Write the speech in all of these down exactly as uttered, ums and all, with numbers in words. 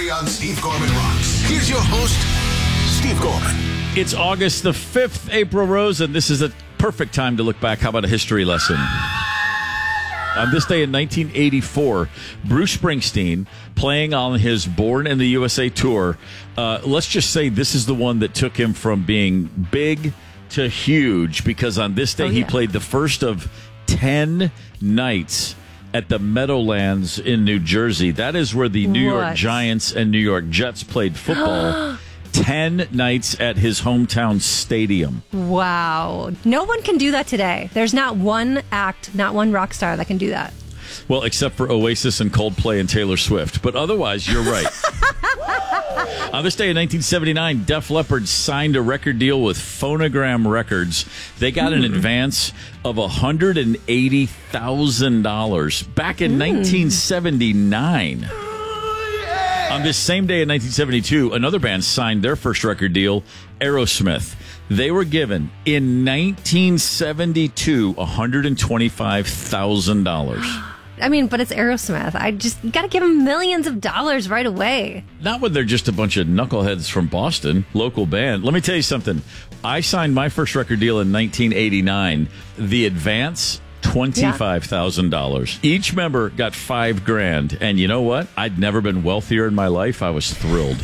History on Steve Gorman Rocks. Here's your host, Steve Gorman. It's August the fifth, April Rose, and this is a perfect time to look back. How about a history lesson? On this day in nineteen eighty-four, Bruce Springsteen, playing on his Born in the U S A tour, uh, let's just say this is the one that took him from being big to huge, because on this day Oh, he yeah. played the first of ten nights at the Meadowlands in New Jersey. That is where the New York What? Giants and New York Jets played football. ten nights at his hometown stadium. Wow. No one can do that today. There's not one act, not one rock star that can do that. Well, except for Oasis and Coldplay and Taylor Swift. But otherwise, you're right. On this day in nineteen seventy-nine, Def Leppard signed a record deal with Phonogram Records. They got an advance of one hundred eighty thousand dollars back in nineteen seventy-nine. On this same day in nineteen seventy-two, another band signed their first record deal, Aerosmith. They were given, in nineteen seventy-two, one hundred twenty-five thousand dollars. I mean, but it's Aerosmith. I just, you got to give them millions of dollars right away. Not when they're just a bunch of knuckleheads from Boston, local band. Let me tell you something. I signed my first record deal in nineteen eighty-nine. The advance, twenty-five thousand dollars. Each member got five grand. And you know what? I'd never been wealthier in my life. I was thrilled.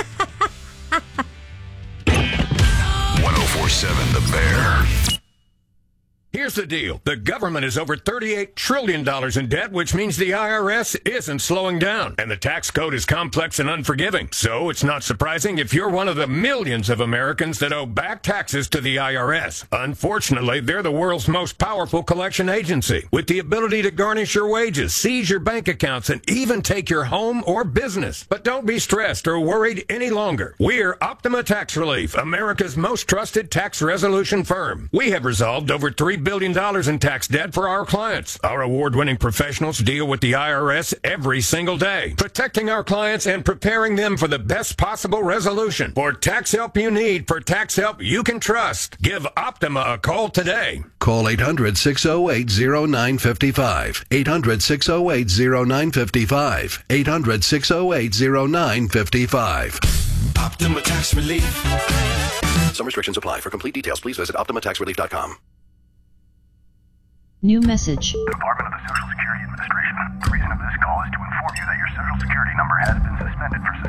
one oh four point seven The Bear. Here's the deal. The government is over thirty-eight trillion dollars in debt, which means the I R S isn't slowing down. And the tax code is complex and unforgiving. So it's not surprising if you're one of the millions of Americans that owe back taxes to the I R S. Unfortunately, they're the world's most powerful collection agency, with the ability to garnish your wages, seize your bank accounts, and even take your home or business. But don't be stressed or worried any longer. We're Optima Tax Relief, America's most trusted tax resolution firm. We have resolved over three billion dollars in tax debt for our clients. Our award-winning professionals deal with the I R S every single day, protecting our clients and preparing them for the best possible resolution. For tax help you need, for tax help you can trust, give Optima a call today. Call eight hundred, six oh eight, oh nine five five. eight hundred, six oh eight, oh nine five five. eight hundred, six oh eight, oh nine five five. Optima Tax Relief. Some restrictions apply. For complete details, please visit optima tax relief dot com. New message. Department of the Social Security Administration. The reason of this call is to inform you that your Social Security number has been suspended for